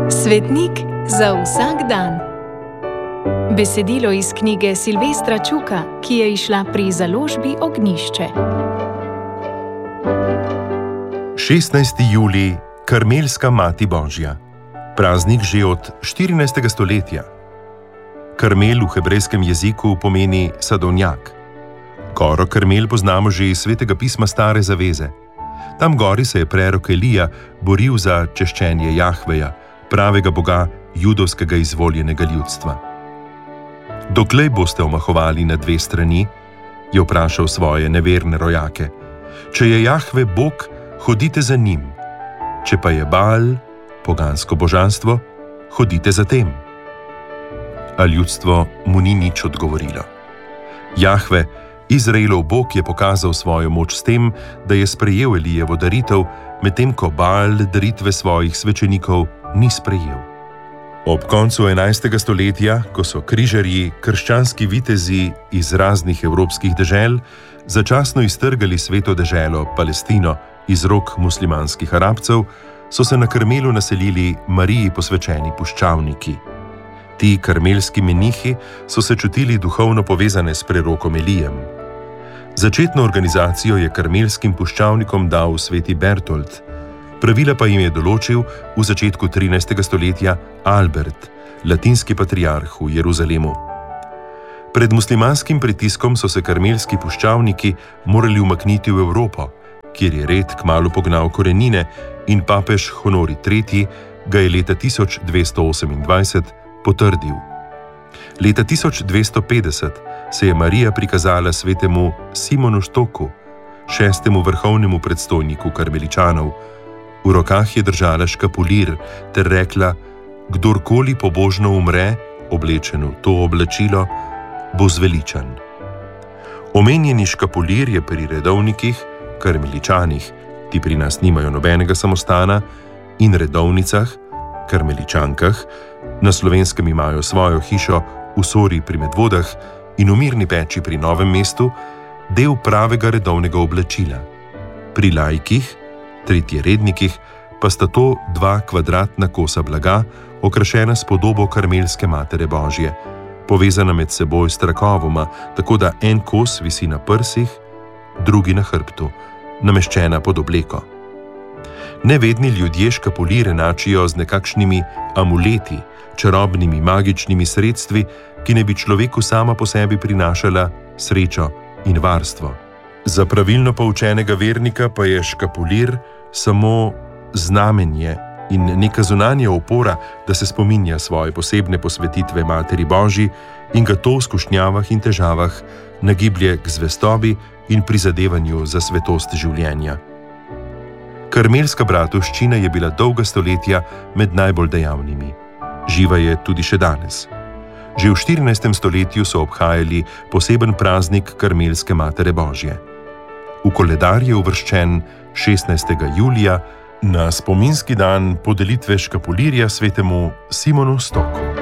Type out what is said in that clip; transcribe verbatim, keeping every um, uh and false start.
Svetnik za vsak dan. Besedilo iz knjige Silvestra Čuka, ki je izšla pri založbi Ognjišče. šestnajsti julij, Karmelska mati Božja. Praznik že od štirinajstega stoletja. Karmel v hebrejskem jeziku pomeni sadovnjak. Goro Karmel poznamo že iz svetega pisma Stare zaveze. Tam gori se je prerok Elija boril za češčenje Jahveja, pravega boga judovskega izvoljenega ljudstva. Doklej boste omahovali na dve strani, je vprašal svoje neverne rojake. Če je Jahve bog, hodite za njim. Če pa je Baal, pogansko božanstvo, hodite za tem. A ljudstvo mu ni nič odgovorilo. Jahve, Izraelov bog, je pokazal svojo moč s tem, da je sprejel Elijevo daritev, medtem ko Baal daritve svojih svečenikov ni sprejel. Ob koncu enajstega stoletja, ko so križarji, krščanski vitezi iz raznih evropskih dežel, začasno iztrgali sveto deželo Palestino iz rok muslimanskih Arabcev, so se na Karmelu naselili Mariji posvečeni puščavniki. Ti karmelski menihi so se čutili duhovno povezane s prerokom Elijem. Začetno organizacijo je karmelskim puščavnikom dal sveti Bertold, pravila pa jim je določil v začetku trinajstega stoletja Albert, latinski patriarh v Jeruzalemu. Pred muslimanskim pritiskom so se karmelski puščavniki morali umakniti v Evropo, kjer je red kmalu pognal korenine in papež Honori tretji ga je leta tisoč dvesto osemindvajset potrdil. Leta tisoč dvesto petdeset se je Marija prikazala svetemu Simonu Štoku, šestemu vrhovnemu predstojniku karmeličanov. V rokah je držala škapulir ter rekla: kdorkoli pobožno umre, oblečen v to oblačilo, bo zveličan. Omenjeni škapulir je pri redovnikih, karmeličanih, ti pri nas nimajo nobenega samostana, in redovnicah, karmeličankah, na Slovenskem imajo svojo hišo v Sori pri Medvodah in v Mirni peči pri Novem mestu, del pravega redovnega oblačila. Pri laikih, tretjerednikih, pa sta to dva kvadratna kosa blaga, okrašena s podobo karmelske matere Božje, povezana med seboj s trakovoma, tako da en kos visi na prsih, drugi na hrbtu, nameščena pod obleko. Nevedni ljudje škapulire enačijo z nekakšnimi amuleti, čarobnimi magičnimi sredstvi, ki ne bi človeku sama po sebi prinašala srečo in varstvo. Za pravilno poučenega vernika pa je škapulir samo znamenje in neka zunanja opora, da se spominja svoje posebne posvetitve Materi Božji in ga to v skušnjavah in težavah nagiblje k zvestobi in prizadevanju za svetost življenja. Karmelska bratovščina je bila dolga stoletja med najbolj dejavnimi. Živa je tudi še danes. Že v štirinajstem stoletju so obhajali poseben praznik Karmelske matere Božje. V koledar je uvrščen šestnajstega julija na spominski dan podelitve škapulirja svetemu Simonu Stoku.